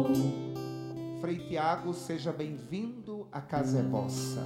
Frei Tiago, seja bem-vindo, a casa é vossa.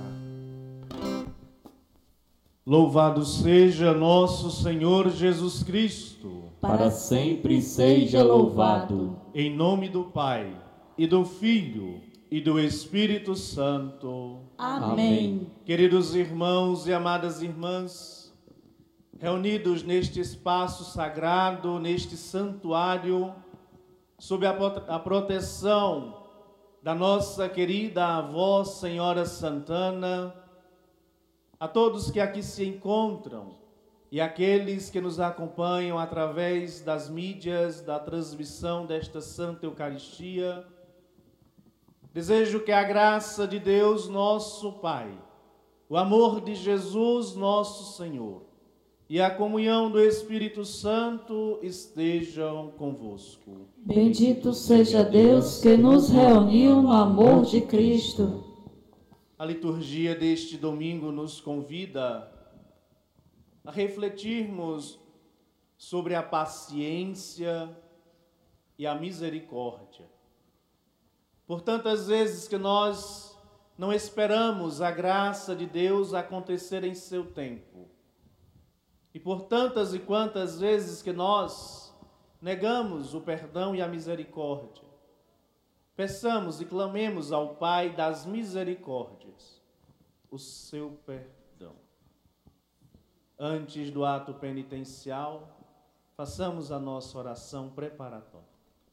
Louvado seja nosso Senhor Jesus Cristo. Para sempre seja louvado. Em nome do Pai, e do Filho, e do Espírito Santo. Amém. Queridos irmãos e amadas irmãs, reunidos neste espaço sagrado, neste santuário, sob a proteção da nossa querida avó Senhora Santana, a todos que aqui se encontram e aqueles que nos acompanham através das mídias da transmissão desta Santa Eucaristia, desejo que a graça de Deus, nosso Pai, o amor de Jesus, nosso Senhor, e a comunhão do Espírito Santo estejam convosco. Bendito seja Deus que nos reuniu no amor de Cristo. A liturgia deste domingo nos convida a refletirmos sobre a paciência e a misericórdia. Por tantas vezes que nós não esperamos a graça de Deus acontecer em seu tempo. E por tantas e quantas vezes que nós negamos o perdão e a misericórdia. Peçamos e clamemos ao Pai das misericórdias o seu perdão. Antes do ato penitencial, façamos a nossa oração preparatória.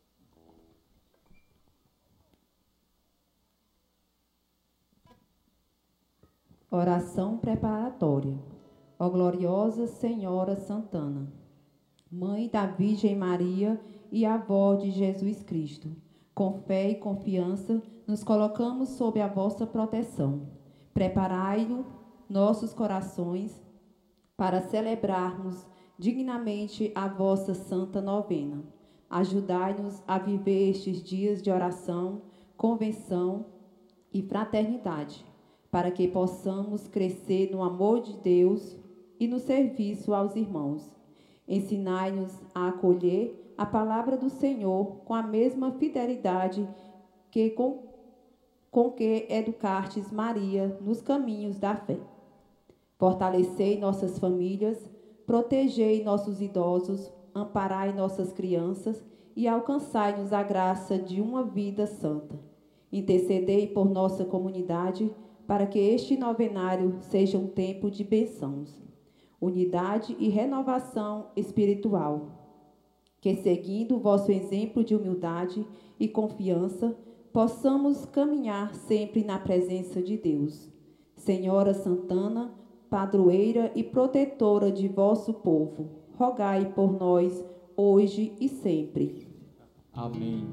Oração preparatória. Ó gloriosa Senhora Santana, Mãe da Virgem Maria e avó de Jesus Cristo, com fé e confiança nos colocamos sob a vossa proteção. Preparai-o nossos corações para celebrarmos dignamente a vossa santa novena. Ajudai-nos a viver estes dias de oração, convenção e fraternidade, para que possamos crescer no amor de Deus e no serviço aos irmãos. Ensinai-nos a acolher a palavra do Senhor com a mesma fidelidade que com que educastes Maria nos caminhos da fé. Fortalecei nossas famílias, protegei nossos idosos, amparai nossas crianças e alcançai-nos a graça de uma vida santa. Intercedei por nossa comunidade, para que este novenário seja um tempo de bênçãos, unidade e renovação espiritual. Que, seguindo o vosso exemplo de humildade e confiança, possamos caminhar sempre na presença de Deus. Senhora Santana, padroeira e protetora de vosso povo, rogai por nós, hoje e sempre. Amém.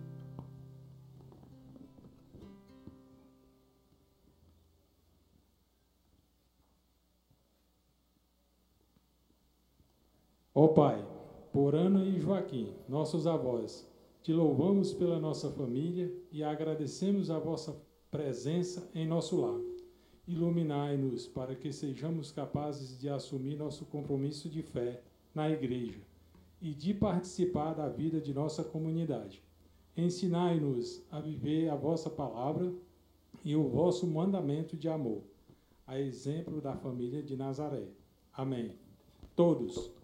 Ó Pai, por Ana e Joaquim, nossos avós, te louvamos pela nossa família e agradecemos a vossa presença em nosso lar. Iluminai-nos para que sejamos capazes de assumir nosso compromisso de fé na Igreja e de participar da vida de nossa comunidade. Ensinai-nos a viver a vossa palavra e o vosso mandamento de amor, a exemplo da família de Nazaré. Amém. Todos.